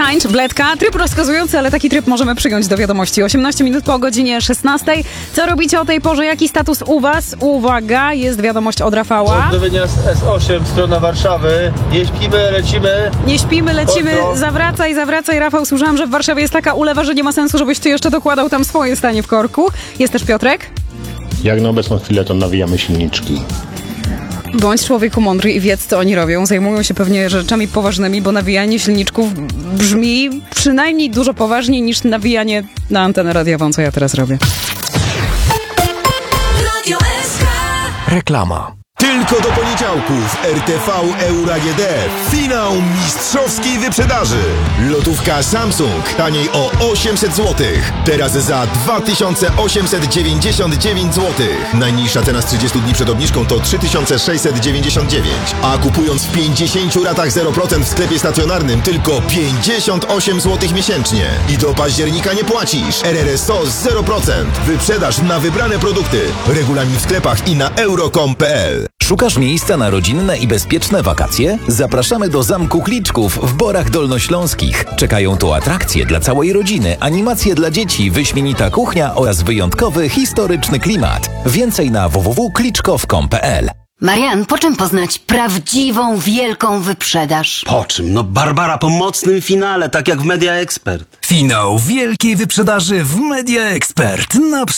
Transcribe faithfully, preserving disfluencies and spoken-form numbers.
Tańcz, Bledka. Tryb rozkazujący, ale taki tryb możemy przyjąć do wiadomości. osiemnaście minut po godzinie szesnastej. Co robicie o tej porze? Jaki status u was? Uwaga, jest wiadomość od Rafała. Odnowienia S osiem, strona Warszawy. Nie śpimy, lecimy. Nie śpimy, lecimy. Ostro. Zawracaj, zawracaj. Rafał, słyszałam, że w Warszawie jest taka ulewa, że nie ma sensu, żebyś ty jeszcze dokładał tam swoje stanie w korku. Jest też Piotrek. Jak na obecną chwilę to nawijamy silniczki. Bądź człowieku mądry i wiedz, co oni robią. Zajmują się pewnie rzeczami poważnymi, bo nawijanie silniczków brzmi przynajmniej dużo poważniej niż nawijanie na antenę radiową, co ja teraz robię. Reklama. Tylko do poniedziałku w R T V Euro A G D finał mistrzowskiej wyprzedaży. Lotówka Samsung taniej o osiemset złotych. Teraz za dwa tysiące osiemset dziewięćdziesiąt dziewięć złotych. Najniższa cena z trzydziestu dni przed obniżką to trzy tysiące sześćset dziewięćdziesiąt dziewięć. A kupując w pięćdziesięciu ratach zero procent w sklepie stacjonarnym tylko pięćdziesiąt osiem złotych miesięcznie. I do października nie płacisz. R R S O z zero procent. Wyprzedaż na wybrane produkty. Regulamin w sklepach i na euro kropka com kropka p l. Szukasz miejsca na rodzinne i bezpieczne wakacje? Zapraszamy do Zamku Kliczków w Borach Dolnośląskich. Czekają tu atrakcje dla całej rodziny, animacje dla dzieci, wyśmienita kuchnia oraz wyjątkowy, historyczny klimat. Więcej na w w w kropka kliczkow kropka com kropka p l. Marian, po czym poznać prawdziwą, wielką wyprzedaż? Po czym? No Barbara po mocnym finale, tak jak w Media Expert. Finał wielkiej wyprzedaży w Media Expert. Na